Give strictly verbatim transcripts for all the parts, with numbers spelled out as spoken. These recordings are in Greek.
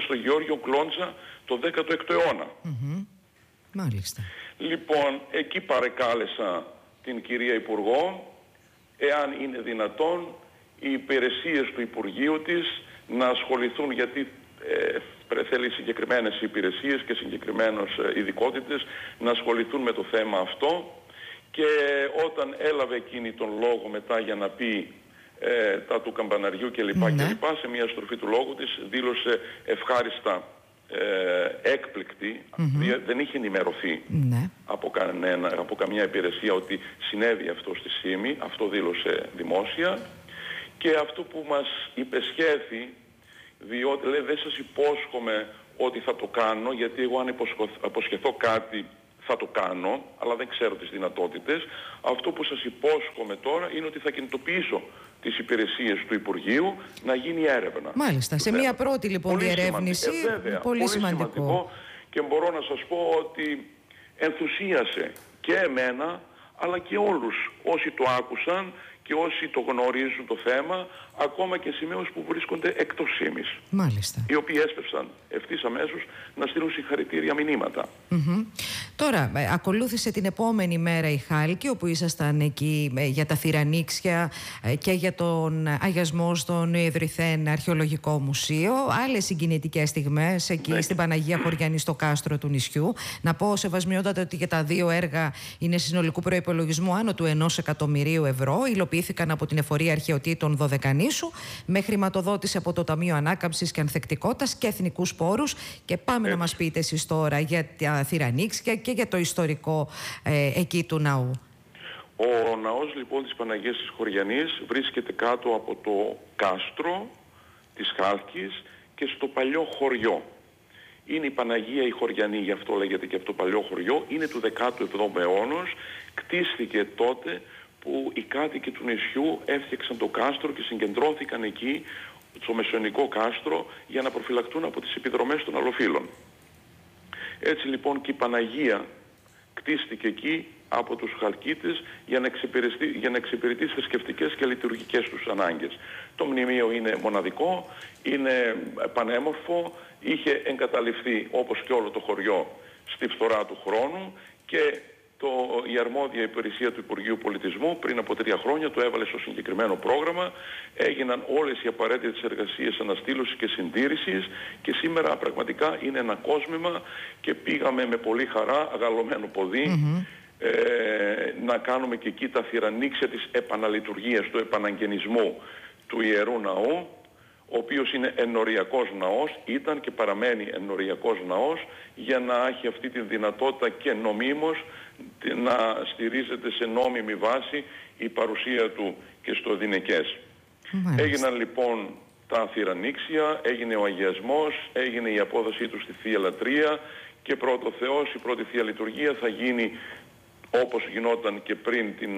στο Γεώργιο Κλόντζα το δέκατο έκτο αιώνα. Mm-hmm. Μάλιστα. Λοιπόν, εκεί παρεκάλεσα την κυρία Υπουργό, εάν είναι δυνατόν οι υπηρεσίες του Υπουργείου της να ασχοληθούν, γιατί ε, θέλει συγκεκριμένες υπηρεσίες και συγκεκριμένες ειδικότητες να ασχοληθούν με το θέμα αυτό, και όταν έλαβε εκείνη τον λόγο μετά για να πει ε, τα του καμπαναριού κλπ. Ναι. κλπ. Σε μια στροφή του λόγου της δήλωσε ευχάριστα ε, έκπληκτη, mm-hmm. δεν είχε ενημερωθεί ναι. από, κανένα, από καμιά υπηρεσία ότι συνέβη αυτό στη ΣΥΜΗ, αυτό δήλωσε δημόσια, και αυτό που μας υπεσχέθη, διότι λέει δεν σας υπόσχομαι ότι θα το κάνω, γιατί εγώ αν υποσχεθώ κάτι θα το κάνω, αλλά δεν ξέρω τις δυνατότητες. Αυτό που σας υπόσχομαι τώρα είναι ότι θα κινητοποιήσω τις υπηρεσίες του Υπουργείου να γίνει έρευνα. Μάλιστα, σε μια πρώτη λοιπόν πολύ διερεύνηση, σημαντικό. Ε, βέβαια, πολύ, πολύ σημαντικό. σημαντικό. Και μπορώ να σας πω ότι ενθουσίασε και εμένα, αλλά και όλους όσοι το άκουσαν και όσοι το γνωρίζουν το θέμα, ακόμα και σημαίους που βρίσκονται εκτός ΣΥΜΗς. Μάλιστα. Οι οποίοι έσπευσαν ευθύς αμέσως να στείλουν συγχαρητήρια μηνύματα. Mm-hmm. Τώρα, ε, ακολούθησε την επόμενη μέρα η Χάλκη, όπου ήσασταν εκεί ε, για τα θυρανίξια ε, και για τον αγιασμό στον Ιδρυθέν Αρχαιολογικό Μουσείο. Άλλες συγκινητικές στιγμές εκεί ναι. στην Παναγία Χωριανή, στο κάστρο του νησιού. Να πω σεβασμιότατα ότι για τα δύο έργα είναι συνολικού προϋπολογισμού άνω του ενός εκατομμυρίου ευρώ. Υλοποιήθηκαν από την Εφορία Αρχαιοτήτων Δωδεκανήσου με χρηματοδότηση από το Ταμείο Ανάκαμψης και Ανθεκτικότητας και εθνικούς πόρους. Και πάμε Έτσι. να μας πείτε εσείς τώρα για τα θυρανίξια και για το ιστορικό ε, εκεί του ναού. Ο ναός λοιπόν της Παναγίας της Χωριανής βρίσκεται κάτω από το κάστρο της Χάλκης και στο παλιό χωριό. Είναι η Παναγία η Χωριανή, γι' αυτό λέγεται και από το παλιό χωριό. Είναι του δέκατου εβδόμου αιώνα, κτίστηκε τότε που οι κάτοικοι του νησιού έφτιαξαν το κάστρο και συγκεντρώθηκαν εκεί στο μεσαιωνικό κάστρο για να προφυλακτούν από τις επιδρομές των αλλοφύλων. Έτσι λοιπόν και η Παναγία κτίστηκε εκεί από τους Χαλκίτες για να εξυπηρετεί, για να εξυπηρετεί θρησκευτικές και λειτουργικές τους ανάγκες. Το μνημείο είναι μοναδικό, είναι πανέμορφο, είχε εγκαταλειφθεί όπως και όλο το χωριό στη φθορά του χρόνου, και το, η αρμόδια υπηρεσία του Υπουργείου Πολιτισμού πριν από τρία χρόνια το έβαλε στο συγκεκριμένο πρόγραμμα. Έγιναν όλες οι απαραίτητες εργασίες αναστήλωσης και συντήρησης και σήμερα πραγματικά είναι ένα κόσμημα και πήγαμε με πολύ χαρά, αγαλωμένο ποδί, mm-hmm. ε, να κάνουμε και εκεί τα θυρανίξια της επαναλειτουργίας, του επαναγγενισμού του Ιερού Ναού, ο οποίος είναι ενοριακός ναός, ήταν και παραμένει ενοριακός ναός, για να έχει αυτή τη δυνατότητα και νομίμως να στηρίζεται σε νόμιμη βάση η παρουσία του και στο Δινεκές. Μάλιστα. Έγιναν λοιπόν τα θυρανίξια, έγινε ο αγιασμός, έγινε η απόδοσή του στη Θεία Λατρεία και πρώτο Θεός η πρώτη Θεία Λειτουργία θα γίνει όπως γινόταν και πριν την...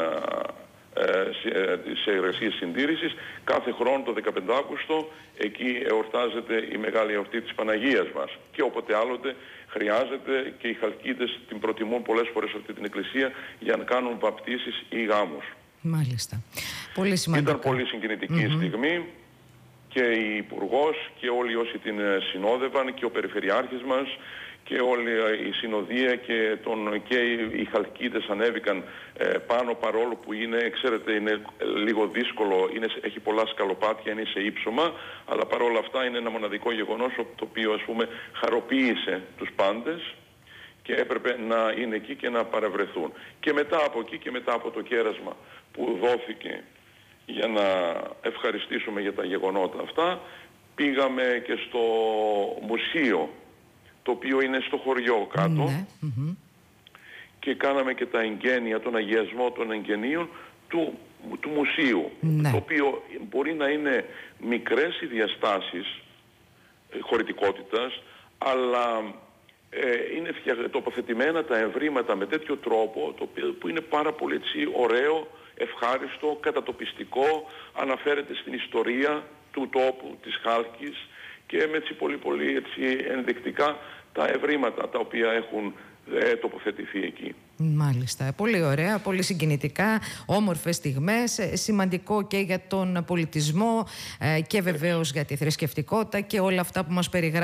σε εργασίες συντήρησης. Κάθε χρόνο το δεκαπέντε Αύγουστο εκεί εορτάζεται η μεγάλη εορτή της Παναγίας μας, και όποτε άλλοτε χρειάζεται, και οι Χαλκίτες την προτιμούν πολλές φορές αυτή την εκκλησία για να κάνουν βαπτίσεις ή γάμους. Μάλιστα. Πολύ σημαντικό. Ήταν πολύ συγκινητική mm-hmm. στιγμή, και η Υπουργός και όλοι όσοι την συνόδευαν και ο Περιφερειάρχης μας και όλη η συνοδεία και, τον, και οι Χαλκίτες ανέβηκαν ε, πάνω, παρόλο που είναι, ξέρετε, είναι λίγο δύσκολο, είναι, έχει πολλά σκαλοπάτια, είναι σε ύψωμα, αλλά παρόλα αυτά είναι ένα μοναδικό γεγονός το οποίο, ας πούμε, χαροποίησε τους πάντες και έπρεπε να είναι εκεί και να παρευρεθούν. Και μετά από εκεί και μετά από το κέρασμα που δόθηκε για να ευχαριστήσουμε για τα γεγονότα αυτά, πήγαμε και στο μουσείο, το οποίο είναι στο χωριό κάτω, ναι. mm-hmm. και κάναμε και τα εγγένεια, τον αγιασμό των εγγενείων του, του μουσείου, ναι. το οποίο μπορεί να είναι μικρές οι διαστάσεις ε, χωρητικότητας, αλλά ε, είναι τοποθετημένα τα ευρήματα με τέτοιο τρόπο, το οποίο, που είναι πάρα πολύ έτσι, ωραίο, ευχάριστο, κατατοπιστικό, αναφέρεται στην ιστορία του τόπου, της Χάλκης, και με έτσι πολύ πολύ έτσι ενδεικτικά τα ευρήματα τα οποία έχουν ε, τοποθετηθεί εκεί. Μάλιστα. Πολύ ωραία, πολύ συγκινητικά, όμορφες στιγμές, σημαντικό και για τον πολιτισμό ε, και βεβαίως για τη θρησκευτικότητα και όλα αυτά που μας περιγράφει